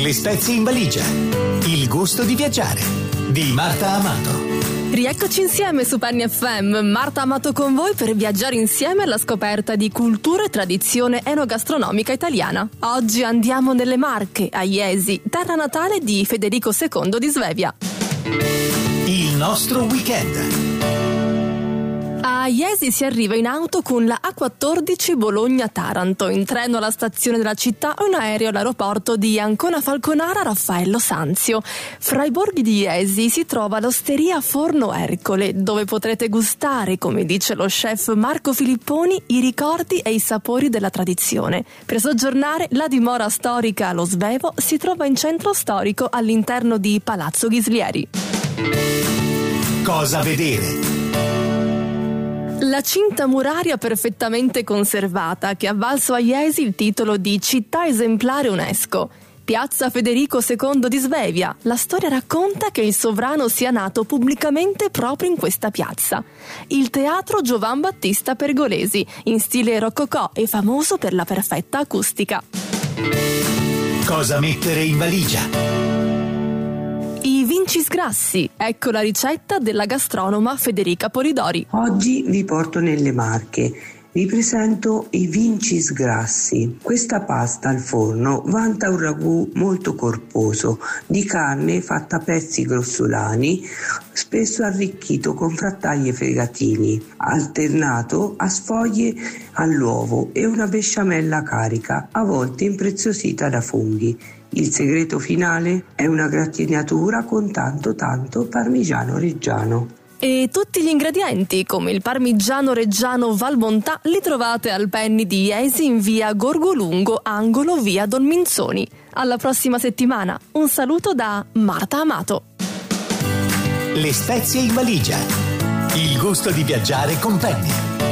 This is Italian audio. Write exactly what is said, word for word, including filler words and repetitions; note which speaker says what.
Speaker 1: Le spezie in valigia. Il gusto di viaggiare. Di Marta Amato.
Speaker 2: Rieccoci insieme su Penny F M, Marta Amato con voi per viaggiare insieme alla scoperta di cultura e tradizione enogastronomica italiana. Oggi andiamo nelle Marche, a Jesi, terra natale di Federico secondo di Svevia.
Speaker 1: Il nostro weekend.
Speaker 2: A Jesi si arriva in auto con la A quattordici Bologna-Taranto, in treno alla stazione della città o in aereo all'aeroporto di Ancona Falconara Raffaello Sanzio. Fra i borghi di Jesi si trova l'osteria Forno Ercole, dove potrete gustare, come dice lo chef Marco Filipponi, i ricordi e i sapori della tradizione. Per soggiornare, la dimora storica allo Svevo si trova in centro storico all'interno di Palazzo Ghislieri.
Speaker 1: Cosa vedere?
Speaker 2: La cinta muraria perfettamente conservata che ha valso a Jesi il titolo di città esemplare UNESCO. Piazza Federico secondo di Svevia. La storia racconta che il sovrano sia nato pubblicamente proprio in questa piazza. Il teatro Giovan Battista Pergolesi, in stile rococò e famoso per la perfetta acustica.
Speaker 1: Cosa mettere in valigia?
Speaker 2: I vincisgrassi, ecco la ricetta della gastronoma Federica Polidori.
Speaker 3: Oggi vi porto nelle Marche. Vi presento i vincisgrassi. Questa pasta al forno vanta un ragù molto corposo, di carne fatta a pezzi grossolani, spesso arricchito con frattaglie e fegatini, alternato a sfoglie all'uovo e una besciamella carica, a volte impreziosita da funghi. Il segreto finale è una grattinatura con tanto tanto parmigiano reggiano.
Speaker 2: E tutti gli ingredienti, come il parmigiano reggiano Valmontà, li trovate al Penny di Jesi in via Gorgolungo, angolo via Don Minzoni. Alla prossima settimana. Un saluto da Marta Amato.
Speaker 1: Le spezie in valigia. Il gusto di viaggiare con Penny.